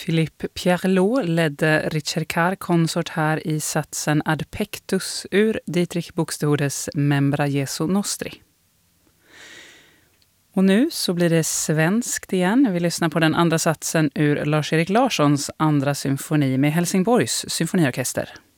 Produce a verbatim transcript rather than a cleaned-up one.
Philippe Pierlot ledde Ricercar-konsort här i satsen Ad Pectus ur Dietrich Buxtehudes Membra Jesu Nostri. Och nu så blir det svenskt igen. Vi lyssnar på den andra satsen ur Lars-Erik Larssons andra symfoni med Helsingborgs symfoniorkester.